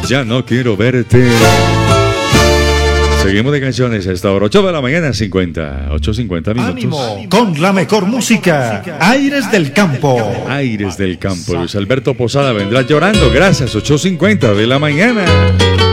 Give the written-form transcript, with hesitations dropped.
Ya no quiero verte. Seguimos de canciones a esta hora, 8 de la mañana, 8:50 minutos. ¡Ánimo! Con la mejor música, Aires del Campo. Aires del Campo. Luis Alberto Posada vendrá llorando. Gracias, 8:50 de la mañana.